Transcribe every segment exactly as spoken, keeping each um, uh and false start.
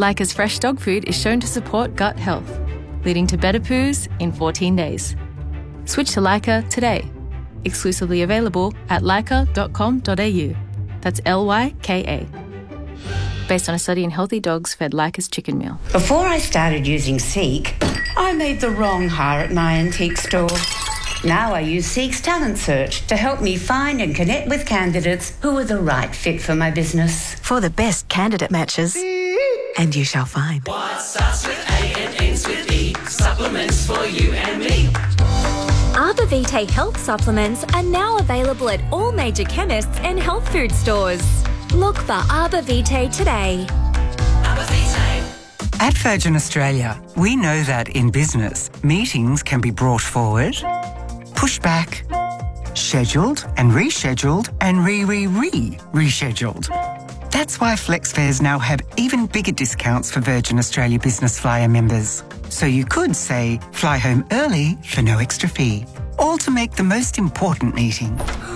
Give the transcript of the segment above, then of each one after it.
Lyca's fresh dog food is shown to support gut health, leading to better poos in fourteen days. Switch to Lyca today. Exclusively available at lyca dot com dot a u. That's L Y K A. Based on a study in healthy dogs fed Lyca's chicken meal. Before I started using Seek, I made the wrong hire at my antique store. Now I use Seek's Talent Search to help me find and connect with candidates who are the right fit for my business. For the best candidate matches, and you shall find. What starts with A and ends with E? Supplements for you and me. Arbor Vitae health supplements are now available at all major chemists and health food stores. Look for Arbor Vitae today. Arbor Vitae. At Virgin Australia, we know that in business, meetings can be brought forward, pushed back, scheduled and rescheduled and re-re-re-rescheduled. That's why FlexFares now have even bigger discounts for Virgin Australia Business Flyer members. So you could say, fly home early for no extra fee. All to make the most important meeting.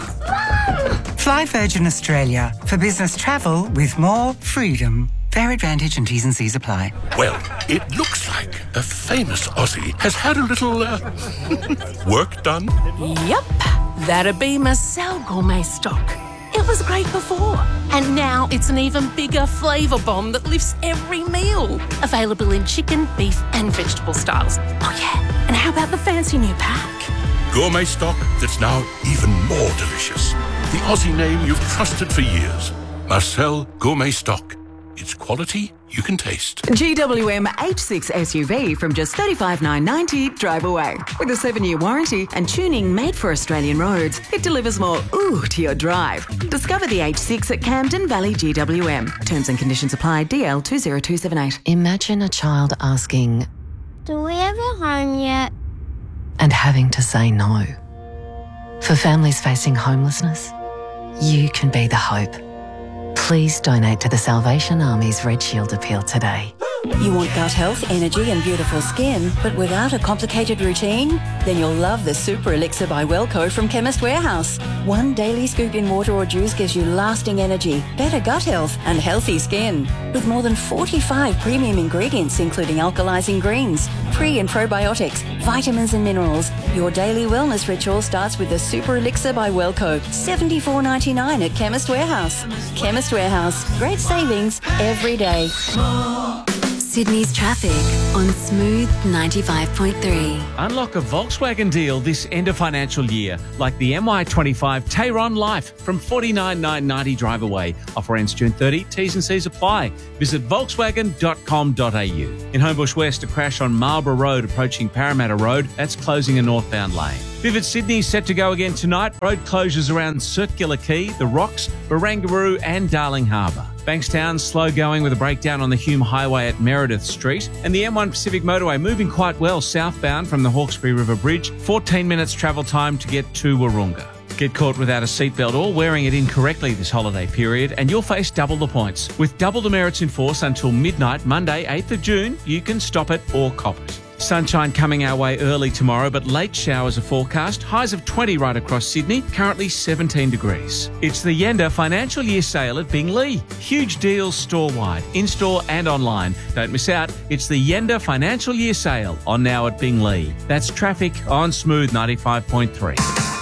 Fly Virgin Australia for business travel with more freedom. Fair advantage and T's and C's apply. Well, it looks like a famous Aussie has had a little uh, work done. Yep, that'd be Marcel Gourmet Stock. It was great before, and now it's an even bigger flavour bomb that lifts every meal. Available in chicken, beef and vegetable styles. Oh yeah, and how about the fancy new pack? Gourmet stock that's now even more delicious. The Aussie name you've trusted for years. Marcel Gourmet Stock. It's quality you can taste. G W M H six S U V from just thirty-five thousand nine hundred ninety drive away. With a seven-year warranty and tuning made for Australian roads, it delivers more ooh to your drive. Discover the H six at Camden Valley G W M. Terms and conditions apply. D L two zero two seven eight. Imagine a child asking, "Do we have a home yet?" and having to say no. For families facing homelessness, you can be the hope. Please donate to the Salvation Army's Red Shield Appeal today. You want gut health, energy and beautiful skin, but without a complicated routine? Then you'll love the Super Elixir by Wellco from Chemist Warehouse. One daily scoop in water or juice gives you lasting energy, better gut health and healthy skin. With more than forty-five premium ingredients including alkalizing greens, pre and probiotics, vitamins and minerals, your daily wellness ritual starts with the Super Elixir by Wellco, seventy-four ninety-nine at Chemist Warehouse. Chemist Warehouse, great savings every day. Sydney's traffic on Smooth ninety-five point three. Unlock a Volkswagen deal this end of financial year, like the M Y twenty-five Tayron Life from forty-nine thousand nine hundred ninety drive away. Offer ends June thirtieth. T's and C's apply. Visit volkswagen dot com dot a u. In Homebush West, a crash on Marlborough Road approaching Parramatta Road. That's closing a northbound lane. Vivid Sydney set to go again tonight. Road closures around Circular Quay, The Rocks, Barangaroo and Darling Harbour. Bankstown slow going with a breakdown on the Hume Highway at Meredith Street. And the M one Pacific Motorway moving quite well southbound from the Hawkesbury River Bridge. fourteen minutes travel time to get to Wahroonga. Get caught without a seatbelt or wearing it incorrectly this holiday period and you'll face double the points. With double demerits in force until midnight, Monday, eighth of June, you can stop it or cop it. Sunshine coming our way early tomorrow, but late showers are forecast. Highs of twenty right across Sydney, currently seventeen degrees. It's the Yenda Financial Year Sale at Binglee. Huge deals store-wide, in-store and online. Don't miss out. It's the Yenda Financial Year Sale on now at Binglee. That's traffic on Smooth ninety-five point three.